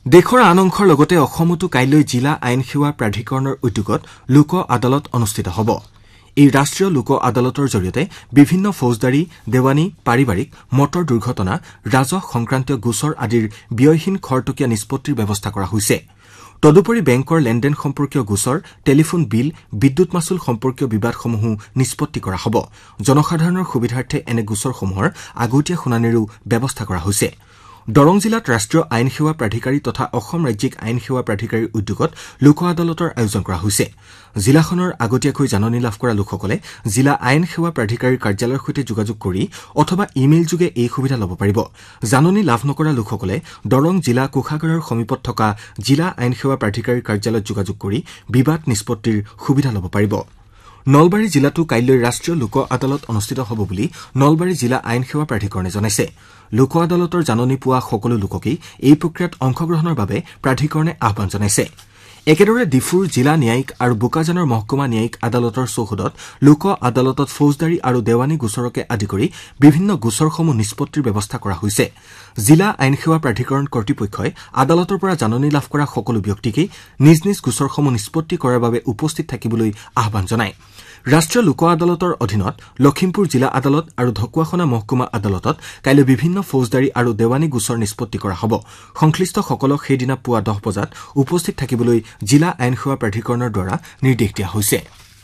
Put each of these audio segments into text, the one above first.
দেশৰ আন অংশৰ লগতে অসমতো কাইলৈ জিলা আইন সেৱা প্ৰাধিকৰণৰ উদ্যোগত লোক আদালত অনুষ্ঠিত হ'ব। এই ৰাষ্ট্ৰীয় লোক আদালতৰ জৰিয়তে বিভিন্ন ফৌজদাৰী, দেৱানী, পাৰিবাৰিক, মটৰ দুৰ্ঘটনা, ৰাজহ সংক্ৰান্তীয় গোচৰ আদিৰ ব্যয়হীন খৰতকীয়া নিষ্পত্তিৰ ব্যৱস্থা কৰা হৈছে। তদুপৰি বেংকৰ লেনদেন সম্পৰ্কীয় গোচৰ, টেলিফোন বিল, বিদ্যুৎ মাচুল সম্পৰ্কীয় বিবাদসমূহো নিষ্পত্তি কৰা হ'ব। জনসাধাৰণৰ সুবিধাৰ্থে এনে গোচৰসমূহৰ আগতীয়া শুনানিৰো ব্যৱস্থা কৰা হৈছে। দৰং জিলাত ৰাষ্ট্ৰীয় আইন সেৱা প্ৰাধিকাৰী তথা অসম ৰাজ্যিক আইন সেৱা প্ৰাধিকাৰীৰ উদ্যোগত লোক আদালতৰ আয়োজন কৰা হৈছে। জিলাখনৰ আগতীয়াকৈ জাননী লাভ কৰা লোকসকলে জিলা আইন সেৱা প্ৰাধিকাৰীৰ কাৰ্যালয়ৰ সৈতে যোগাযোগ কৰি অথবা ইমেইল যোগে এই সুবিধা ল'ব পাৰিব। জাননী লাভ নকৰা লোকসকলে দৰং জিলা কোষাগাৰৰ সমীপত থকা জিলা আইন সেৱা প্ৰাধিকাৰীৰ কাৰ্যালয়ত যোগাযোগ কৰি বিবাদ নিষ্পত্তিৰ সুবিধা ল'ব পাৰিব। নলবাৰী জিলাতো কাইলৈ ৰাষ্ট্ৰীয় লোক আদালত অনুষ্ঠিত হ'ব বুলি নলবাৰী জিলা আইন সেৱা প্ৰাধিকৰণে জনাইছে। লোক আদালতৰ জাননী পোৱা সকলো লোককেই এই প্ৰক্ৰিয়াত অংশগ্ৰহণৰ বাবে প্ৰাধিকৰণে আহ্বান জনাইছে। একেদৰে ডিফুৰ জিলা ন্যায়িক আৰু বোকাজানৰ মহকুমা ন্যায়িক আদালতৰ চৌহদত লোক আদালতত ফৌজদাৰী আৰু দেৱানী গোচৰকে আদি কৰি বিভিন্ন গোচৰসমূহ নিষ্পত্তিৰ ব্যৱস্থা কৰা হৈছে। জিলা আইন সেৱা প্ৰাধিকৰণ কৰ্তৃপক্ষই আদালতৰ পৰা জাননী লাভ কৰা সকলো ব্যক্তিকেই নিজ নিজ গোচৰসমূহ নিষ্পত্তি কৰাৰ বাবে উপস্থিত থাকিবলৈ আহ্বান জনায়। ৰাষ্ট্ৰীয় লোক আদালতৰ অধীনত লখিমপুৰ জিলা আদালত আৰু ঢকুৱাখনা মহকুমা আদালতত কাইলৈ বিভিন্ন ফৌজদাৰী আৰু দেৱানী গোচৰ নিষ্পত্তি কৰা হ'ব। সংশ্লিষ্টসকলক সেইদিনা পুৱা 10 বজাত উপস্থিত থাকিবলৈ জিলা আইন সেৱা প্ৰাধিকৰণৰ দ্বাৰা নিৰ্দেশ দিয়া হৈছে।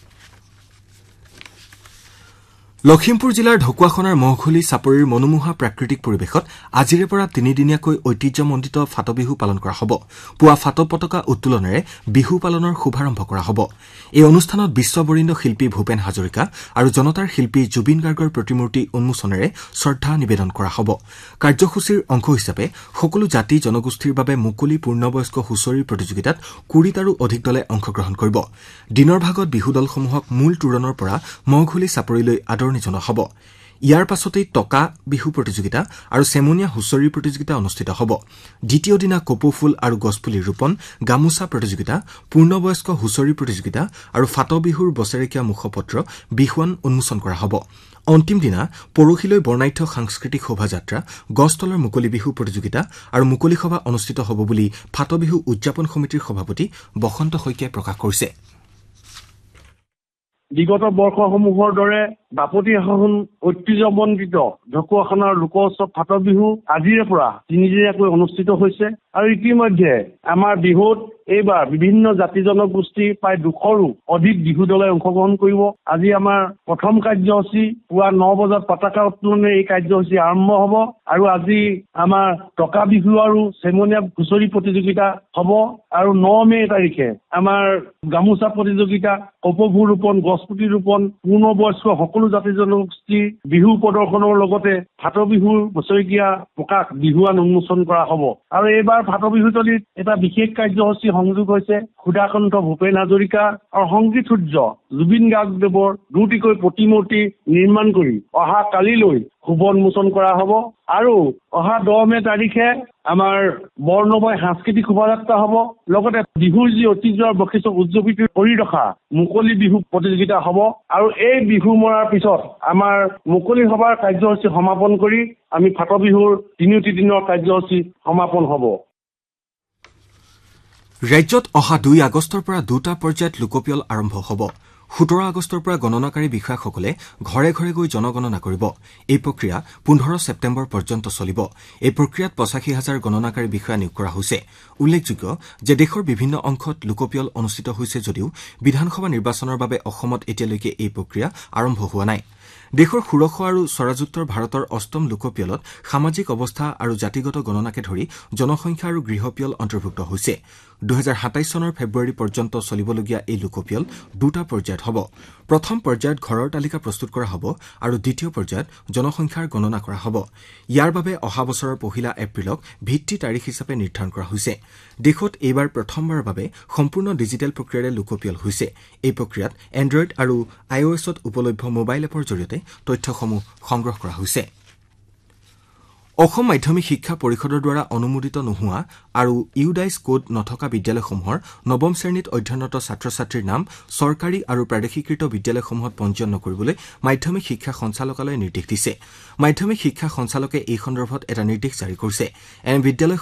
লখিমপুৰ জিলাৰ ঢকুৱাখনাৰ মহঘুলি চাপৰিৰ মনোমোহা প্ৰাকৃতিক পৰিৱেশত আজিৰে পৰা তিনিদিনীয়াকৈ ঐতিহ্যমণ্ডিত ফাটবিহু পালন কৰা হ'ব। পুৱা ফাট পতাকা উত্তোলনেৰে বিহু পালনৰ শুভাৰম্ভ কৰা হ'ব। এই অনুষ্ঠানত বিশ্ববৰেণ্য শিল্পী ভূপেন হাজৰিকা আৰু জনতাৰ শিল্পী জুবিন গাৰ্গৰ প্ৰতিমূৰ্তি উন্মোচনেৰে শ্ৰদ্ধা নিবেদন কৰা হ'ব। কাৰ্যসূচীৰ অংশ হিচাপে সকলো জাতি জনগোষ্ঠীৰ বাবে মুকলি পূৰ্ণবয়স্ক হুঁচৰিৰ প্ৰতিযোগিতাত 20 আৰু অধিক দলে অংশগ্ৰহণ কৰিব। দিনৰ ভাগত বিহু দলসমূহক মূল তোৰণৰ পৰা মহঘুলি চাপৰিলৈ আদৰণি জনোৱা হ'ব। ইয়াৰ পাছতেই টকা বিহু প্ৰতিযোগিতা আৰু চেমনীয়া হুঁচৰিৰ প্ৰতিযোগিতা অনুষ্ঠিত হ'ব। দ্বিতীয় দিনা কপৌ ফুল আৰু গছপুলি ৰোপণ, গামোচা প্ৰতিযোগিতা, পূৰ্ণবয়স্ক হুঁচৰি প্ৰতিযোগিতা আৰু ফাট বিহুৰ বছেৰেকীয়া মুখপত্ৰ বিহুৱান উন্মোচন কৰা হ'ব। অন্তিম দিনা পৰহিলৈ বৰ্ণাঢ্য সাংস্কৃতিক শোভাযাত্ৰা, গছতলৰ মুকলি বিহু প্ৰতিযোগিতা আৰু মুকলি সভা অনুষ্ঠিত হ'ব বুলি ফাট বিহু উদযাপন সমিতিৰ সভাপতি বসন্ত শইকীয়াই প্ৰকাশ কৰিছে। বিগত বৰ্ষসমূহৰ দৰে বাপতি সাহোন ঐতিহ্যমণ্ডিত ঢকুৱাখনাৰ লোক উৎসৱ ফাট বিহু আজিৰে পৰা তিনিদিনীয়াকৈ অনুষ্ঠিত হৈছে আৰু ইতিমধ্যে আমাৰ বিহুত এইবাৰ বিভিন্ন জাতি জনগোষ্ঠী প্ৰায় 200ৰো অধিক বিহু দলে অংশগ্ৰহণ কৰিব। আজি আমাৰ প্ৰথম কাৰ্যসূচী পুৱা 9 বজাত পতাকা উত্তোলনে এই কাৰ্যসূচী আৰম্ভ হ'ব আৰু আজি আমাৰ টকা বিহু আৰু চেমনীয়া হুঁচৰি প্ৰতিযোগিতা হ'ব আৰু 9 মে তাৰিখে আমাৰ গামোচা প্ৰতিযোগিতা, কপৌ ফুল ৰোপণ, গছপুলি ৰোপণ, পূৰ্ণবয়স্ক সকলো জাতি জনগোষ্ঠীৰ বিহু প্ৰদৰ্শনৰ লগতে ফাট বিহুৰ বছৰেকীয়া প্ৰকাশ বিহুৱান উন্মোচন কৰা হ'ব। আৰু এইবাৰ ফাট বিহুতলীত এটা বিশেষ কাৰ্যসূচী সংযোগ হৈছে সুধাকণ্ঠ ভূপেন হাজৰিকা আৰু সংগীত সূৰ্য জুবিন গাৰ্গদেৱৰ 2টিকৈ প্ৰতিমূৰ্তি নিৰ্মাণ কৰি অহা কালিলৈ শুভ উন্মোচন কৰা হ'ব আৰু অহা 10 মে তাৰিখে আমাৰ বৰ্ণময় সাংস্কৃতিক শোভাযাত্ৰা হ'ব। লগতে বিহুৰ যি ঐতিহ্যৰ বৈশিষ্ট্য উদযাপিত কৰি ৰখা মুকলি বিহু প্ৰতিযোগিতা হ'ব আৰু এই বিহু মৰাৰ পিছত আমাৰ মুকলি সভাৰ কাৰ্যসূচী সমাপন কৰি আমি ফাট বিহুৰ 3টি দিনৰ কাৰ্যসূচী সমাপন হ'ব। ৰাজ্যত অহা 2 আগষ্টৰ পৰা 2টা পৰ্যায়ত লোকপিয়ল আৰম্ভ হ'ব। 17 আগষ্টৰ পৰা গণনাকাৰী বিষয়াসকলে ঘৰে ঘৰে গৈ জনগণনা কৰিব। এই প্ৰক্ৰিয়া 15 ছেপ্টেম্বৰ পৰ্যন্ত চলিব। এই প্ৰক্ৰিয়াত 85,000 গণনাকাৰী বিষয়া নিয়োগ কৰা হৈছে। উল্লেখযোগ্য যে দেশৰ বিভিন্ন অংশত লোকপিয়ল অনুষ্ঠিত হৈছে যদিও বিধানসভা নিৰ্বাচনৰ বাবে অসমত এতিয়ালৈকে এই প্ৰক্ৰিয়া আৰম্ভ হোৱা নাই। দেশৰ ষোড়শ আৰু স্বৰাজোত্তৰ ভাৰতৰ 8ম লোকপিয়লত সামাজিক অৱস্থা আৰু জাতিগত গণনাকে ধৰি জনসংখ্যা আৰু গৃহপিয়ল অন্তৰ্ভুক্ত হৈছে। 2027 চনৰ ফেব্ৰুৱাৰী পৰ্যন্ত চলিবলগীয়া এই লোকপিয়ল 2টা পৰ্যায়ত হ'ব। প্ৰথম পৰ্যায়ত ঘৰৰ তালিকা প্ৰস্তুত কৰা হ'ব আৰু দ্বিতীয় পৰ্যায়ত জনসংখ্যাৰ গণনা কৰা হ'ব। ইয়াৰ বাবে অহা বছৰৰ 1 এপ্ৰিলক ভিত্তি তাৰিখ হিচাপে নিৰ্ধাৰণ কৰা হৈছে। দেশত এইবাৰ প্ৰথমবাৰৰ বাবে সম্পূৰ্ণ ডিজিটেল প্ৰক্ৰিয়াৰে লোকপিয়ল হৈছে। এই প্ৰক্ৰিয়াত এণ্ড্ৰইড আৰু iOSত উপলব্ধ মোবাইল এপৰ জৰিয়তে তথ্যসমূহ সংগ্ৰহ কৰা হৈছে। অসম মাধ্যমিক শিক্ষা পৰিষদৰ দ্বাৰা অনুমোদিত নোহোৱা আৰু ইউডাইচ কোড নথকা বিদ্যালয়সমূহৰ 9ম শ্ৰেণীত অধ্যয়নৰত ছাত্ৰ ছাত্ৰীৰ নাম চৰকাৰী আৰু প্ৰাদেশিকৃত বিদ্যালয়সমূহত পঞ্জীয়ন নকৰিবলৈ মাধ্যমিক শিক্ষা সঞ্চালকালয়ে নিৰ্দেশ দিছে। মাধ্যমিক শিক্ষা সঞ্চালকে এই সন্দৰ্ভত এটা নিৰ্দেশ জাৰি কৰিছে। এনে বিদ্যালয়